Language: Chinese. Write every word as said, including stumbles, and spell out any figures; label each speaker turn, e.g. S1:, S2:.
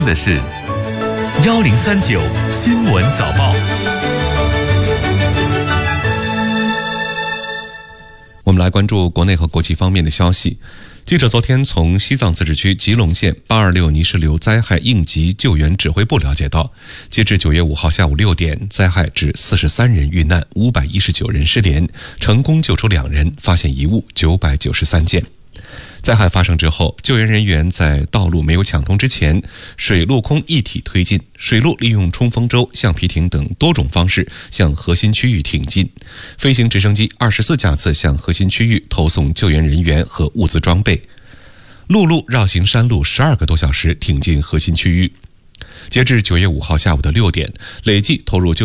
S1: 的是幺零三九新闻早报。
S2: 我们来关注国内和国际方面的消息。记者昨天从西藏自治区吉隆县八二六泥石流灾害应急救援指挥部了解到，截至九月五号下午六点，灾害致四十三人遇难，五百一十九人失联，成功救出两人，发现遗物九百九十三件。灾害发生之后，救援人员在道路没有抢通之前，水陆空一体推进。水路利用冲锋舟、橡皮艇等多种方式向核心区域挺进，飞行直升机二十四架次向核心区域投送救援人员和物资装备，陆路绕行山路十二个多小时挺进核心区域。截至九月五号下午的六点，累计投入救